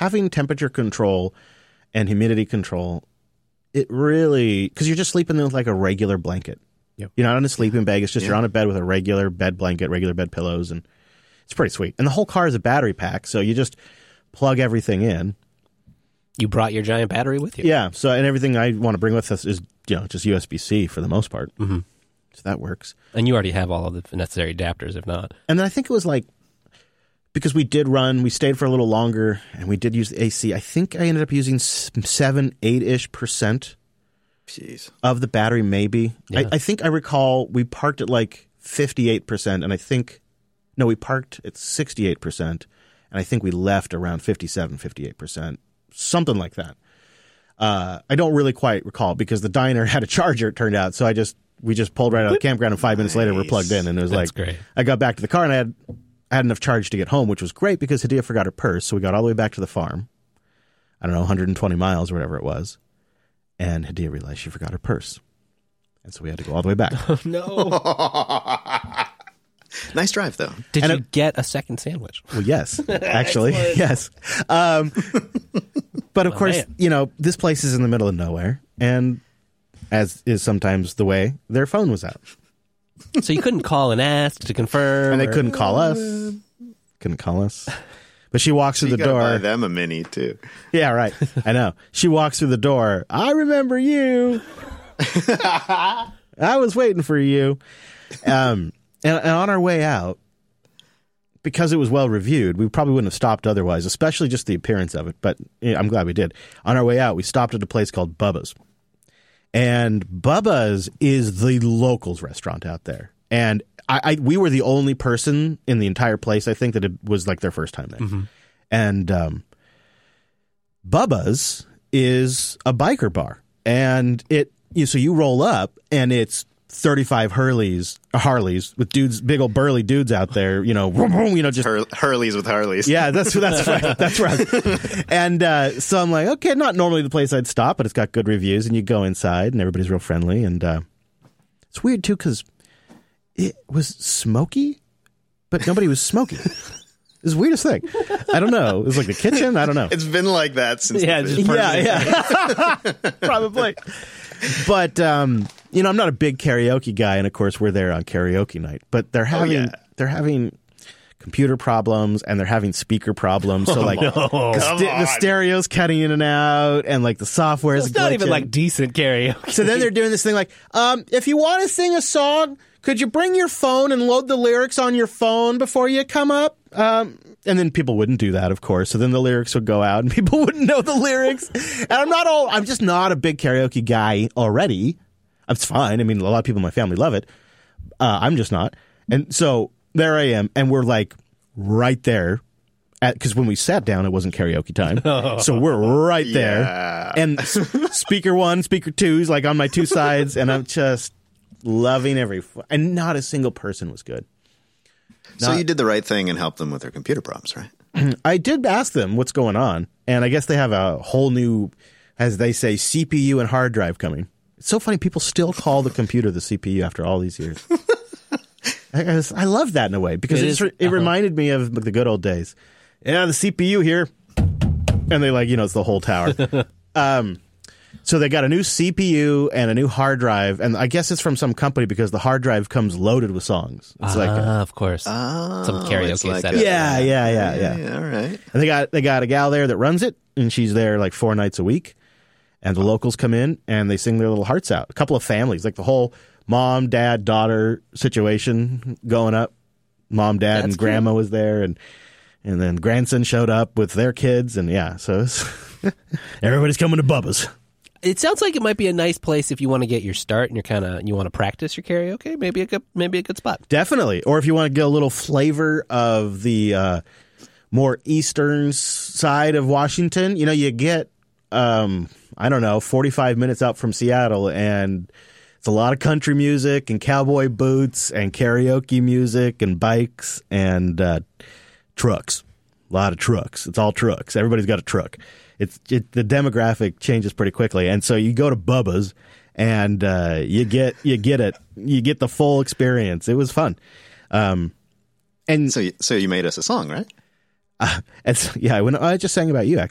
having temperature control and humidity control, it really, because you're just sleeping with like a regular blanket. Yep. You're not on a sleeping bag. It's just you're on a bed with a regular bed blanket, regular bed pillows, and it's pretty sweet. And the whole car is a battery pack, so you just plug everything in. You brought your giant battery with you. Yeah. So, and everything I want to bring with us is, just USB-C for the most part. Mm-hmm. So that works. And you already have all of the necessary adapters, if not. And then I think it was like, because we stayed for a little longer, and we did use the AC. I think I ended up using 7-8% Jeez. of the battery, maybe. Yeah. I think I recall we parked at like 58%, and we parked at 68%, and I think we left around 58%, something like that. I don't really quite recall because the diner had a charger, it turned out, so we just pulled right out of the campground, and 5 minutes later we're plugged in, and it was That's great. I got back to the car, and I had enough charge to get home, which was great because Hadia forgot her purse, so we got all the way back to the farm. I don't know, 120 miles or whatever it was, and Hadia realized she forgot her purse, and so we had to go all the way back. No. Nice drive, though. Did you get a second sandwich? Well, yes, actually, yes. But of course, this place is in the middle of nowhere, and as is sometimes the way, their phone was out. So you couldn't call and ask to confirm? And they couldn't call us. But she walks through the door. Buy them a Mini, too. Yeah, right. I know. She walks through the door. I remember you. I was waiting for you. And on our way out, because it was well reviewed, we probably wouldn't have stopped otherwise, especially just the appearance of it. But I'm glad we did. On our way out, we stopped at a place called Bubba's. And Bubba's is the locals restaurant out there. And we were the only person in the entire place, I think, that it was like their first time there. Mm-hmm. And Bubba's is a biker bar. And so you roll up, and it's 35 Harleys with dudes, big old burly dudes out there, just Hurleys with Harleys. Yeah, that's right. That's right. And so I'm like, okay, not normally the place I'd stop, but it's got good reviews, and you go inside, and everybody's real friendly, and it's weird too because it was smoky, but nobody was smoking. It's the weirdest thing. I don't know. It was like the kitchen. I don't know. It's been like that since. Yeah. Probably. But I'm not a big karaoke guy, and of course we're there on karaoke night. But they're having computer problems, and they're having speaker problems. So like the stereo's cutting in and out, and like the software is it's not even like decent karaoke. So then they're doing this thing like, if you want to sing a song, could you bring your phone and load the lyrics on your phone before you come up? And then people wouldn't do that, of course. So then the lyrics would go out, and people wouldn't know the lyrics. And I'm just not a big karaoke guy already. It's fine. I mean, a lot of people in my family love it. I'm just not. And so there I am, and we're like right there. Because when we sat down, it wasn't karaoke time. So we're right there. And speaker one, speaker two is like on my two sides, and I'm just loving and not a single person was good. So you did the right thing and helped them with their computer problems, right? I did ask them what's going on, and I guess they have a whole new, as they say, CPU and hard drive coming. It's so funny. People still call the computer the CPU after all these years. I love that in a way because it reminded me of the good old days. Yeah, the CPU here. And they it's the whole tower. So they got a new CPU and a new hard drive, and I guess it's from some company because the hard drive comes loaded with songs. It's of course, some karaoke like setup. Yeah. All right. And they got a gal there that runs it, and she's there like 4 nights a week. And the locals come in and they sing their little hearts out. A couple of families, like the whole mom, dad, daughter situation going up. Mom, dad, and grandma was there, and then grandson showed up with their kids, and so everybody's coming to Bubba's. It sounds like it might be a nice place if you want to get your start and you want to practice your karaoke. Maybe a good spot. Definitely. Or if you want to get a little flavor of the more eastern side of Washington, you get 45 minutes out from Seattle, and it's a lot of country music and cowboy boots and karaoke music and bikes and trucks. A lot of trucks. It's all trucks. Everybody's got a truck. The demographic changes pretty quickly, and so you go to Bubba's, and you get it. You get the full experience. It was fun. And so you made us a song, right? I just sang about you.